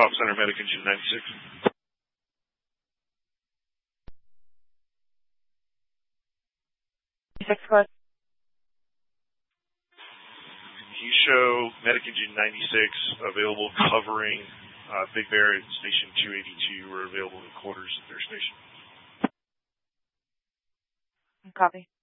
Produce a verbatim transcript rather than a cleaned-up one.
Comm Center, Medic Engine ninety-six. Six code. Can you show Medic Engine ninety-six available covering uh, Big Bear at Station two eighty-two or available in quarters at their station? Copy.